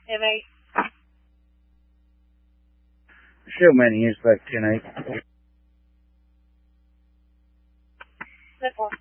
M8. Show many is back 10-8. That's 4.